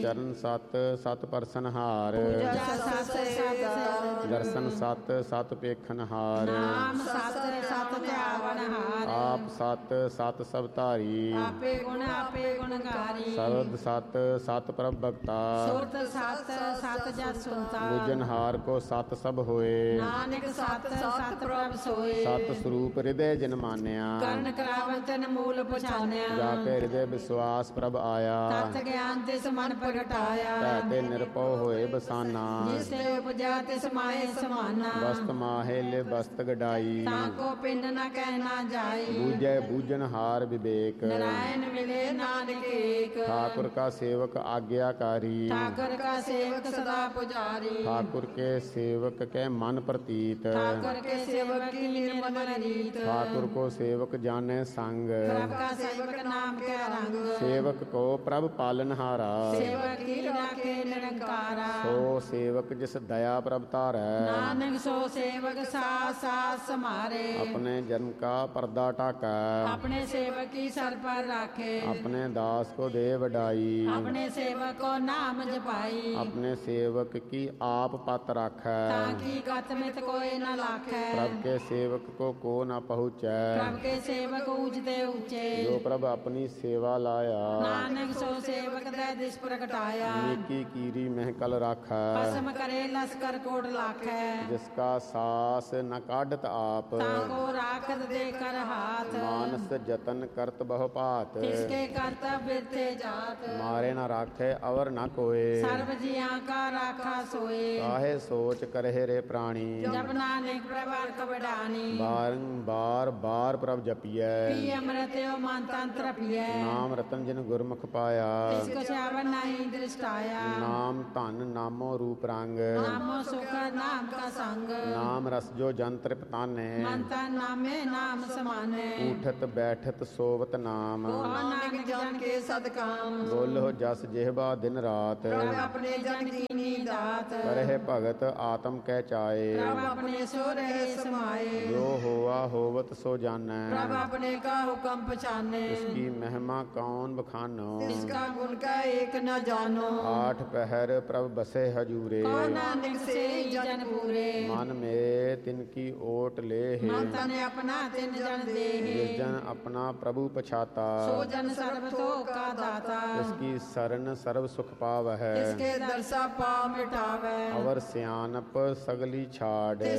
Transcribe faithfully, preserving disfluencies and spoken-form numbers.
ਚਰਨ ਸਤ ਸਤ ਪਰਸਨਹਾਰ, ਪੂਜਾ ਸਤ ਸੇਵਦਾਰ, ਦਰਸ਼ਨ ਸਤ ਸਤ ਪੇਖਨਹਾਰ, ਨਾਮ ਸਤ ਸਤ ਧਿਆਵਨਹਾਰ, ਆਪ ਸਤ ਸਤ ਸਭ ਧਾਰੀ, ਆਪੇ ਗੁਣ ਆਪੇ ਗੁਣਕਾਰੀ, ਸ਼ਬਦ ਸਤ ਸਤ ਪ੍ਰਭ ਭਗਤਾ, ਸੁਰਤ ਸਤ ਸਤ ਜਸ ਸੁਨਤਾ, ਬੁਝਨਹਾਰ ਕੋ ਸਤ ਸਭ ਹੋਏ, ਨਾਨਕ ਸਤ ਸਤ ਪ੍ਰਭ ਸੋਏ, ਸਤ ਸਰੂਪ ਹਿਰਦੈ ਜਨ ਮਾਨਿਆ, ਕਰਨ ਕਰਾਵਨ ਤਨ ਮੂਲ ਪਛਾਨਿਆ, ਜਾ ਕੇ ਹਿਰਦੈ ਵਿਸ਼ਵਾਸ ਪ੍ਰਭ ਆਇਆ, ਤਤ ਗਿਆਨ ਤਿਸ ਮਨ ਪ੍ਰਗਟਾਇਆ, ਤੈ ਤੇ ਨਿਰਭਉ ਹੋਏ ਬਸਾਨਾ, ਜਿਸ ਤੇ ਉਪਜਾ ਤਿਸ ਮਾਏ ਸਮਾਨਾ, ਬਸਤ ਮਾਹੇ ਲੇ ਬਸਤ ਗਡਾਈ, ਤਾਂ ਕੋ ਪਿੰਡ ਨ ਕਹਿ ਨਾ ਜਾਈ, ਬੂਝੈ ਬੂਝਨਹਾਰ ਵਿਵੇਕ, ਨਾਰਾਇਣ ਮਿਲੇ ਨਾਨਕ ਏਕ, ठाकुर का सेवक आज्ञाकारी, ठाकुर का सेवक सदा पुजारी, ठाकुर के सेवक के मन प्रतीत, ठाकुर के सेवक की निर्मल रीत, ठाकुर को सेवक जाने संग, प्रभ का सेवक नाम के रंग, सेवक को प्रभ पालनहारा, सेवक की राखे निरंकारा, सो सेवक जिस दया प्रभ तारै, नानक सो सेवक साथ साथ समारे, अपने जन्म का पर्दा टाकै, अपने सेवक की सर पर राखे, अपने दास को दे वडाई, अपने सेवक को नाम जपाई, अपने सेवक की आप पत राखै, ताकि गत मित कोई न लाखै, प्रभ के सेवक को को न पहुँचै, प्रभ के सेवक ऊंचते ऊंचे, जो प्रभ अपनी सेवा लाया, नानक सो सेवक दे दिस प्रगटाया, नीकी कीरी महकल राखै, भस्म करे लस्कर कोट लाखै, जिसका सास न काढ़त आप, ताको राखत देकर हाथ, मानस जतन करत बहु पात, इसके कर्तव्य थे जात, मारे न राखे अवर न कोय, सर्व जिया का राखा सोए, काहे सोच करहे रे प्राणी, जब नानक प्रभु कबडानी, बारंबार बार प्रभ जपियै, पी अमृत यो मन तंत्र पिए, नाम रतन जिन गुरमुख पाया, इसको श्यावन नहीं दृष्टाया, नाम धन नामो रूप रंग, नामो सुख नाम का संग, नाम रस जो जन तृप्ताने, मनता नामे नाम समाने, उठत बैठत सोवत नाम, नानक जन के सदकाम, बोलो जस जेहबा दिन रात, प्रभु अपने जन की नीदात, करहे भगत आत्म कै चाए, प्रभु अपने सो रहे समाये, जो होवा होवत सो जानै, प्रभु अपने का हुक्म पहचाने, उसकी महिमा कौन बखानो, इसका गुण का एक न जानो, आठ पहर प्रभ बसे हजूरे, कौन नानक से जन पूरे, मन में तिनकी ओट ले, मन तन अपना तिन जन दे, जिस जन अपना प्रभु पछाता, सो जन सर्व तो का दाता, इसकी शरण सर्व सुख पाव है, इसके दर्शा पाव मिटावे, अवर सियानप सगली छाड़,